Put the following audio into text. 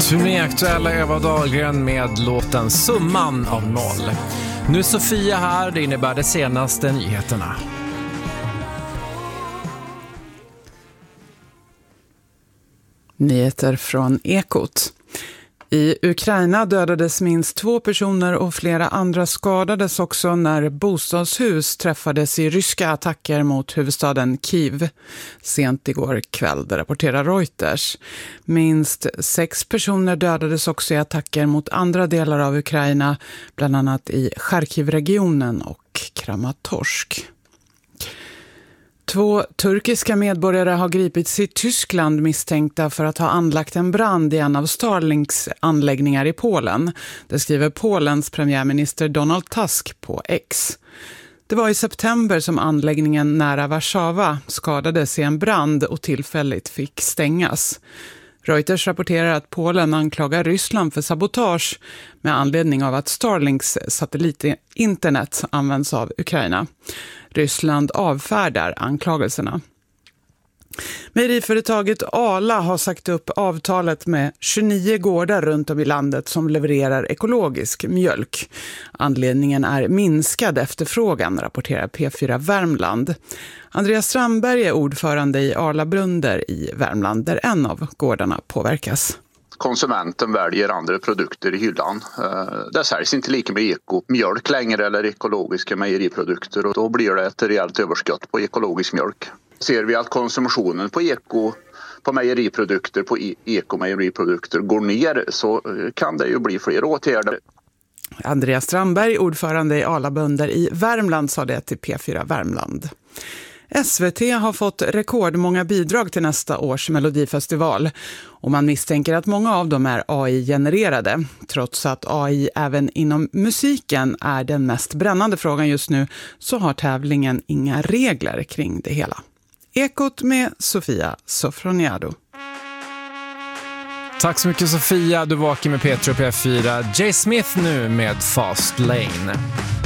Turnéaktuella Eva Dahlgren med låten Summan av noll. Nu Sofia här, det innebär de senaste nyheterna. Nyheter från Ekot. I Ukraina dödades minst 2 personer och flera andra skadades också när bostadshus träffades i ryska attacker mot huvudstaden Kiev. Sent igår kväll, det rapporterar Reuters. Minst 6 personer dödades också i attacker mot andra delar av Ukraina, bland annat i Charkiv-regionen och Kramatorsk. 2 turkiska medborgare har gripits i Tyskland misstänkta för att ha anlagt en brand i en av Starlinks anläggningar i Polen. Det skriver Polens premiärminister Donald Tusk på X. Det var i september som anläggningen nära Warszawa skadades i en brand och tillfälligt fick stängas. Reuters rapporterar att Polen anklagar Ryssland för sabotage med anledning av att Starlinks satellitinternet används av Ukraina. Ryssland avfärdar anklagelserna. Mejeriföretaget Arla har sagt upp avtalet med 29 gårdar runt om i landet som levererar ekologisk mjölk. Anledningen är minskad efterfrågan, rapporterar P4 Värmland. Andreas Strandberg är ordförande i Arla Brunder i Värmland, där en av gårdarna påverkas. Konsumenten väljer andra produkter i hyllan. Det säljs inte lika med ekomjölk längre eller ekologiska mejeriprodukter och då blir det ett rejält överskott på ekologisk mjölk. Ser vi att konsumtionen på mejeriprodukter, på ekomejeriprodukter går ner så kan det ju bli fler åtgärder. Andreas Strandberg, ordförande i Arla Bönder i Värmland, sa det till P4 Värmland. SVT har fått rekordmånga bidrag till nästa års Melodifestival och man misstänker att många av dem är AI-genererade. Trots att AI även inom musiken är den mest brännande frågan just nu så har tävlingen inga regler kring det hela. Ekot med Sofia Sofroniado. Tack så mycket Sofia, du vakar med Petra och P4. Jay Smith nu med Fast Lane.